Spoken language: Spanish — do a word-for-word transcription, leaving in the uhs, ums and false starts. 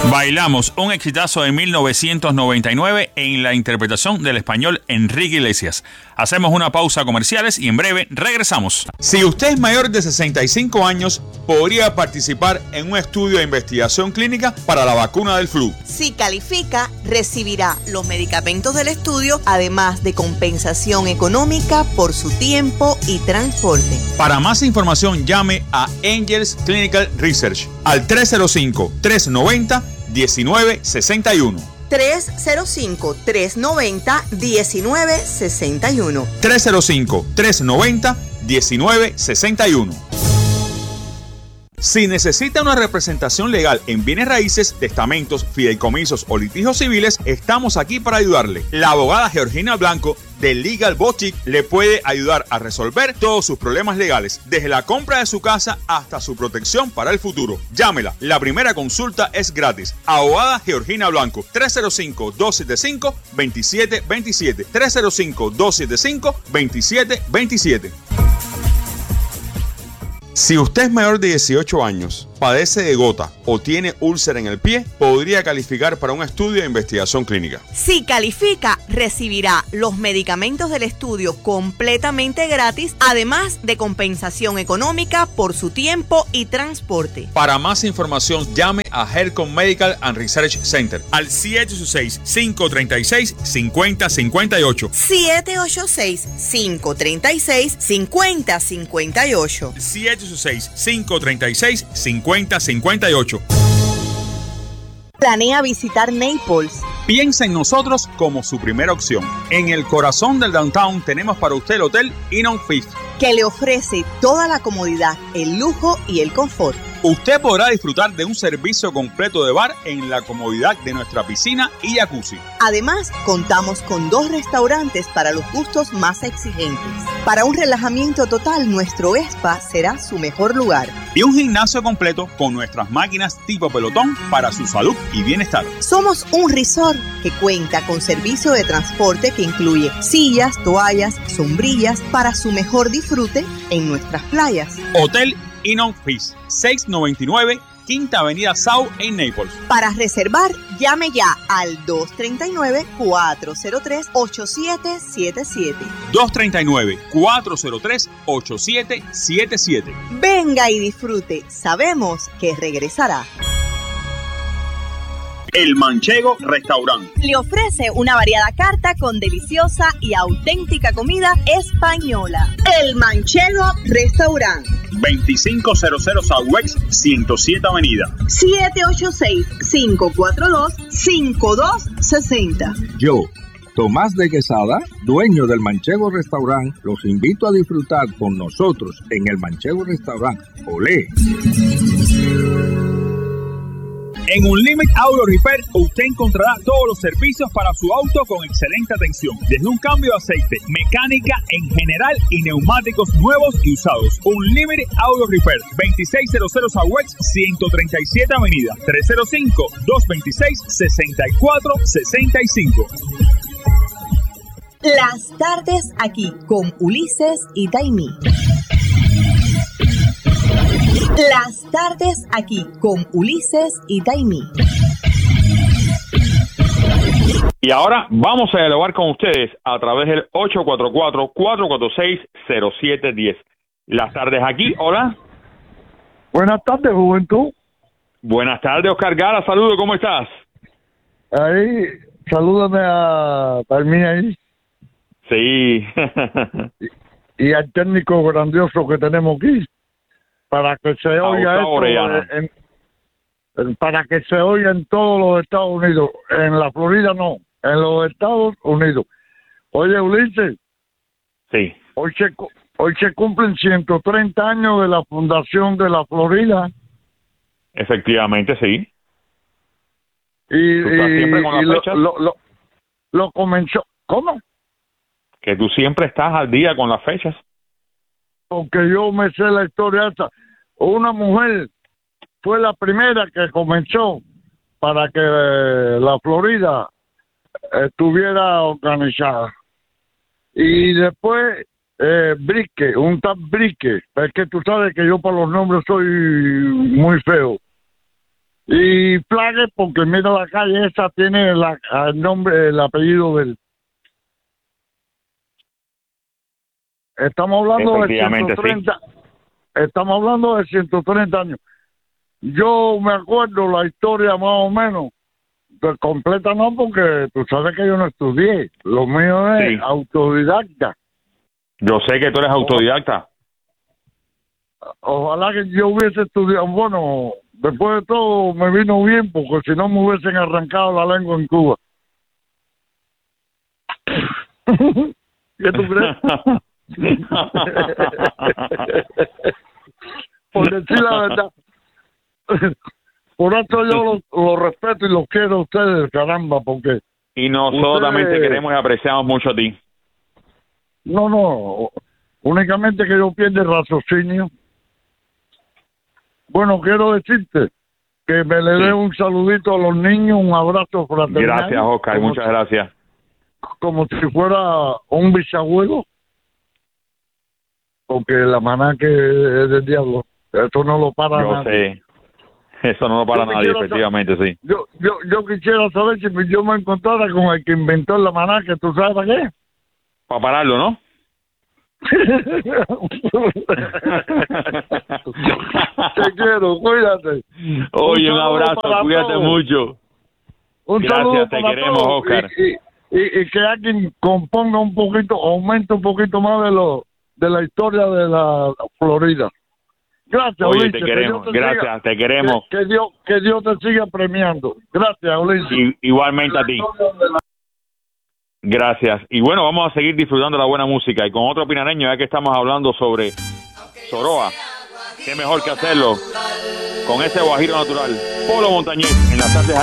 Bailamos, un exitazo de mil novecientos noventa y nueve en la interpretación del español Enrique Iglesias. Hacemos una pausa comerciales y en breve regresamos. Si usted es mayor de sesenta y cinco años, podría participar en un estudio de investigación clínica para la vacuna del flu. Si califica, recibirá los medicamentos del estudio, además de compensación económica por su tiempo y transporte. Para más información, llame a Angels Clinical Research al tres cero cinco, tres noventa, diecinueve sesenta y uno. tres cero cinco, tres noventa, diecinueve sesenta y uno. tres cero cinco, tres noventa, diecinueve sesenta y uno. Si necesita una representación legal en bienes raíces, testamentos, fideicomisos o litigios civiles, estamos aquí para ayudarle. La abogada Georgina Blanco de Legal Boutique le puede ayudar a resolver todos sus problemas legales, desde la compra de su casa hasta su protección para el futuro. Llámela, la primera consulta es gratis. Abogada Georgina Blanco, tres cero cinco, dos siete cinco, dos siete dos siete, tres cero cinco, dos siete cinco, dos siete dos siete. Si usted es mayor de dieciocho años, padece de gota o tiene úlcera en el pie, podría calificar para un estudio de investigación clínica. Si califica, recibirá los medicamentos del estudio completamente gratis, además de compensación económica por su tiempo y transporte. Para más información, llame a Helcom Medical and Research Center al siete ocho seis, cinco tres seis, cinco cero cinco ocho. siete ocho seis, cinco tres seis, cinco cero cinco ocho. siete ocho seis, cinco tres seis, cinco cero cinco ocho. Planea visitar Naples. Piensa en nosotros como su primera opción. En el corazón del downtown tenemos para usted el Hotel Inn on Fifth, que le ofrece toda la comodidad, el lujo y el confort. Usted podrá disfrutar de un servicio completo de bar en la comodidad de nuestra piscina y jacuzzi. Además, contamos con dos restaurantes para los gustos más exigentes. Para un relajamiento total, nuestro spa será su mejor lugar. Y un gimnasio completo con nuestras máquinas tipo pelotón para su salud y bienestar. Somos un resort que cuenta con servicio de transporte que incluye sillas, toallas, sombrillas para su mejor disfrute en nuestras playas. Hotel Inn on Fifth, seiscientos noventa y nueve Quinta Avenida South en Naples. Para reservar, llame ya al dos tres nueve, cuatro cero tres, ocho siete siete siete. dos tres nueve, cuatro cero tres, ocho siete siete siete. Venga y disfrute. Sabemos que regresará. El Manchego Restaurant le ofrece una variada carta con deliciosa y auténtica comida española. El Manchego Restaurant. veinticinco cero cero Southwest ciento siete Avenida. siete ocho seis, cinco cuatro dos, cinco dos seis cero. Yo, Tomás de Quesada, dueño del Manchego Restaurant, los invito a disfrutar con nosotros en el Manchego Restaurant. ¡Olé! En Unlimited Auto Repair usted encontrará todos los servicios para su auto con excelente atención, desde un cambio de aceite, mecánica en general y neumáticos nuevos y usados. Unlimited Auto Repair, veintiséis cero cero Southwest ciento treinta y siete Avenida, tres cero cinco, dos dos seis, seis cuatro seis cinco. Las tardes aquí con Ulises y Daimí. Las tardes aquí con Ulises y Daimí. Y ahora vamos a dialogar con ustedes a través del ocho cuatro cuatro, cuatro cuatro seis, cero siete uno cero. Las tardes aquí, hola. Buenas tardes, juventud. Buenas tardes, Oscar Gala, saludo, ¿cómo estás? Ahí, salúdame a Daimí ahí. Sí. y, y al técnico grandioso que tenemos aquí. Para que se oiga esto en, en, para que se oiga en todos los Estados Unidos. En la Florida no, en los Estados Unidos. Oye, Ulises. Sí. Hoy se, hoy se cumplen ciento treinta años de la fundación de la Florida. Efectivamente, sí. Y, y, siempre con y las lo, fechas? lo, lo, lo comenzó. ¿Cómo? Que tú siempre estás al día con las fechas. Porque yo me sé la historia esta. Una mujer fue la primera que comenzó para que eh, la Florida estuviera organizada. Y después eh, Brique, un tal Brique, es que tú sabes que yo para los nombres soy muy feo. Y Plague, porque mira la calle esa tiene la, el nombre, el apellido de él. Estamos hablando de ciento treinta, sí. Estamos hablando de ciento treinta años. Yo me acuerdo la historia más o menos, de completa no, porque tú sabes que yo no estudié. Lo mío es sí. autodidacta. Yo sé que tú eres autodidacta. Ojalá que yo hubiese estudiado. Bueno, después de todo me vino bien, porque si no me hubiesen arrancado la lengua en Cuba. ¿Qué tú crees? Por decir la verdad. Por eso yo los lo respeto y los quiero a ustedes, caramba, porque... Y nosotros ustedes... también te queremos y apreciamos mucho a ti. No, no, únicamente que yo pierdo el raciocinio. Bueno, quiero decirte que me le sí. dé un saludito a los niños, un abrazo fraternal. Gracias, Oscar, muchas si, gracias. Como si fuera un bisabuelo, porque la maná que es del diablo, eso no lo para yo nadie. Sé. Eso no lo para nadie, efectivamente, saber, sí. Yo, yo, yo quisiera saber si yo me encontrara con el que inventó la maná, que tú sabes para qué. Para pararlo, ¿no? Te quiero, cuídate. Oye, un, un abrazo, cuídate todos. Mucho. Un Gracias, te queremos, todos. Oscar. Y, y, y que alguien componga un poquito, aumente un poquito más de lo de la historia de la Florida. Gracias, Oye, Ulises, te queremos, te gracias, siga, te queremos. Que, que, Dios, que Dios te siga premiando. Gracias, Ulises. Y, igualmente a ti. Gracias. Y bueno, vamos a seguir disfrutando la buena música. Y con otro pinareño, ya que estamos hablando sobre Soroa, qué mejor que hacerlo con ese guajiro natural. Polo Montañés en las tardes.